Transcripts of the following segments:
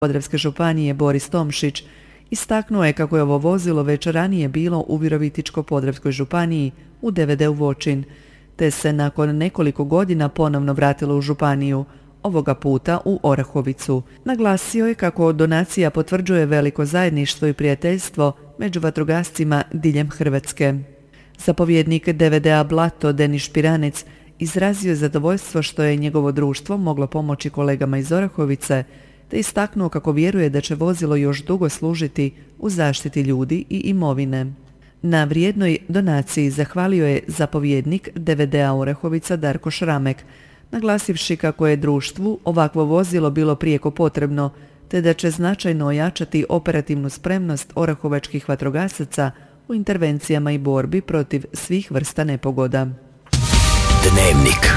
Podravske županije Boris Tomšić istaknuo je kako je ovo vozilo već ranije bilo u Virovitičko-podravskoj županiji u DVD u Voćin, te se nakon nekoliko godina ponovno vratilo u županiju, ovoga puta u Orahovicu. Naglasio je kako donacija potvrđuje veliko zajedništvo i prijateljstvo među vatrogascima diljem Hrvatske. Zapovjednik DVD-a Blato Denis Špiranec izrazio je zadovoljstvo što je njegovo društvo moglo pomoći kolegama iz Orahovice, te istaknuo kako vjeruje da će vozilo još dugo služiti u zaštiti ljudi i imovine. Na vrijednoj donaciji zahvalio je zapovjednik DVD-a Orahovica Darko Šramek, naglasivši kako je društvu ovakvo vozilo bilo prijeko potrebno, te da će značajno ojačati operativnu spremnost orahovačkih vatrogasaca u intervencijama i borbi protiv svih vrsta nepogoda. Dnevnik.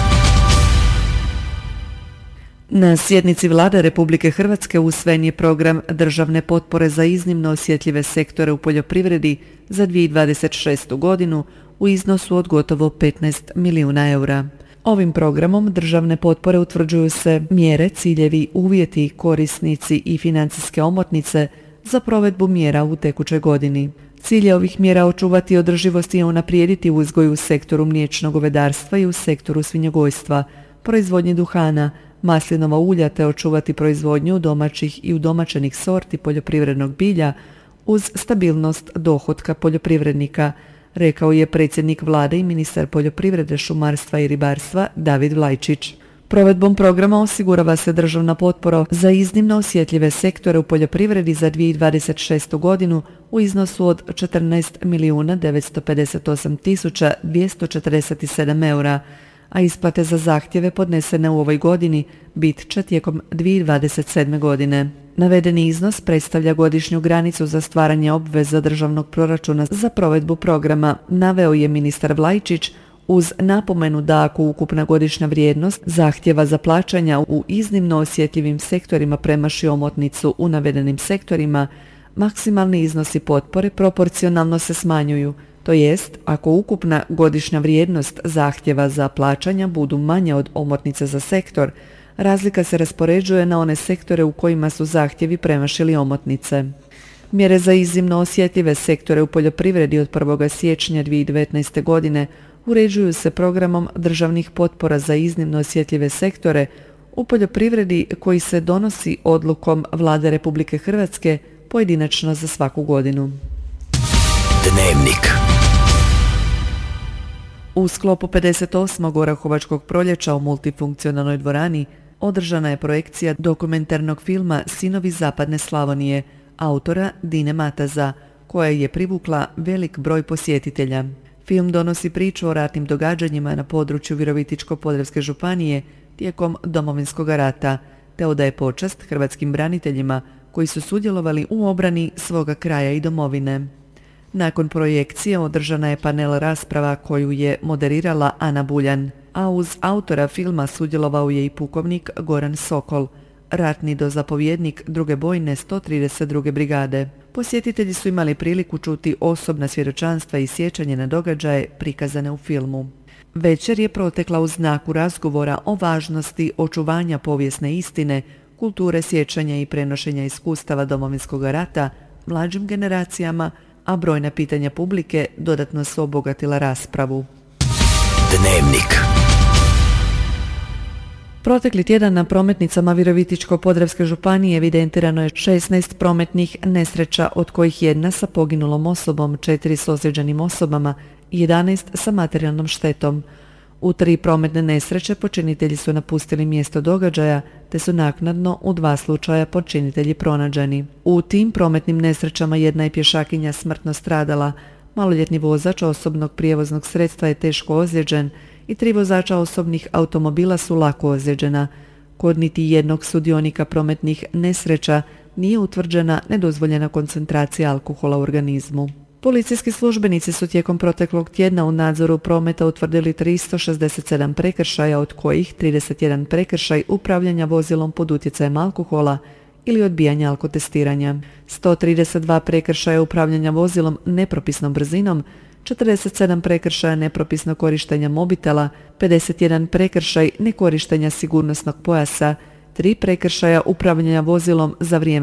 Na sjednici Vlade Republike Hrvatske usvojen je program državne potpore za iznimno osjetljive sektore u poljoprivredi za 2026. godinu u iznosu od gotovo 15 milijuna eura. Ovim programom državne potpore utvrđuju se mjere, ciljevi, uvjeti, korisnici i financijske omotnice za provedbu mjera u tekućoj godini. Cilj je ovih mjera očuvati održivost i unaprijediti uzgoj u sektoru mliječnog govedarstva i u sektoru svinjogojstva, proizvodnje duhana, maslinova ulja te očuvati proizvodnju domaćih i udomaćenih sorti poljoprivrednog bilja uz stabilnost dohotka poljoprivrednika, rekao je predsjednik Vlade i ministar poljoprivrede, šumarstva i ribarstva David Vlajčić. Provedbom programa osigurava se državna potpora za iznimno osjetljive sektore u poljoprivredi za 2026. godinu u iznosu od 14 milijuna 958 tisuća 247 eura, a isplate za zahtjeve podnesene u ovoj godini bit će tijekom 2027. godine. Navedeni iznos predstavlja godišnju granicu za stvaranje obveza državnog proračuna za provedbu programa, naveo je ministar Vlajčić, uz napomenu da ako ukupna godišnja vrijednost zahtjeva za plaćanja u iznimno osjetljivim sektorima premaši omotnicu u navedenim sektorima, maksimalni iznosi potpore proporcionalno se smanjuju, to jest ako ukupna godišnja vrijednost zahtjeva za plaćanja budu manje od omotnice za sektor, razlika se raspoređuje na one sektore u kojima su zahtjevi premašili omotnice. Mjere za iznimno osjetljive sektore u poljoprivredi od 1. siječnja 2019. godine uređuju se programom državnih potpora za iznimno osjetljive sektore u poljoprivredi koji se donosi odlukom Vlade Republike Hrvatske pojedinačno za svaku godinu. Dnevnik. U sklopu 58. Orahovačkog proljeća u multifunkcionalnoj dvorani održana je projekcija dokumentarnog filma Sinovi zapadne Slavonije, autora Dine Mataza, koja je privukla velik broj posjetitelja. Film donosi priču o ratnim događanjima na području Virovitičko-podravske županije tijekom Domovinskog rata, te odaje počast hrvatskim braniteljima koji su sudjelovali u obrani svoga kraja i domovine. Nakon projekcije održana je panel rasprava koju je moderirala Ana Buljan, a uz autora filma sudjelovao je i pukovnik Goran Sokol, ratni dozapovjednik druge bojne 132. brigade. Posjetitelji su imali priliku čuti osobna svjedočanstva i sjećanje na događaje prikazane u filmu. Večer je protekla u znaku razgovora o važnosti očuvanja povijesne istine, kulture sjećanja i prenošenja iskustava Domovinskog rata mlađim generacijama, a brojna pitanja publike dodatno su obogatila raspravu. Dnevnik. Protekli tjedan na prometnicama Virovitičko-podravske županije evidentirano je 16 prometnih nesreća, od kojih jedna sa poginulom osobom, 4 s ozlijeđenim osobama i 11 sa materijalnom štetom. U 3 prometne nesreće počinitelji su napustili mjesto događaja, te su naknadno u 2 slučaja počinitelji pronađeni. U tim prometnim nesrećama jedna je pješakinja smrtno stradala, maloljetni vozač osobnog prijevoznog sredstva je teško ozlijeđen i 3 vozača osobnih automobila su lako ozlijeđena. Kod niti jednog sudionika prometnih nesreća nije utvrđena nedozvoljena koncentracija alkohola u organizmu. Policijski službenici su tijekom proteklog tjedna u nadzoru prometa utvrdili 367 prekršaja, od kojih 31 prekršaj upravljanja vozilom pod utjecajem alkohola ili odbijanja alkotestiranja, 132 prekršaja upravljanja vozilom nepropisnom brzinom, 47 prekršaja nepropisnog korištenja mobitela, 51 prekršaj nekorištenja sigurnosnog pojasa 3 prekršaja upravljanja vozilom za vrijeme